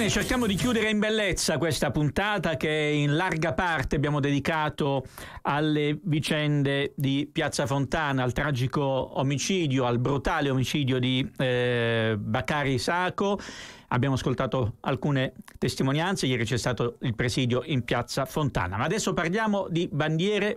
Bene, cerchiamo di chiudere in bellezza questa puntata che in larga parte abbiamo dedicato alle vicende di Piazza Fontana, al tragico omicidio, al brutale omicidio di Bakary Sacco. Abbiamo ascoltato alcune testimonianze, ieri c'è stato il presidio in Piazza Fontana, ma adesso parliamo di bandiere